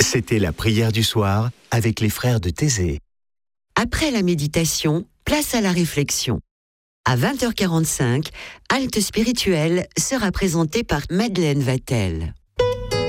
C'était la prière du soir avec les frères de Thésée. Après la méditation, place à la réflexion. À 20h45, Halte spirituelle sera présentée par Madeleine Vatel.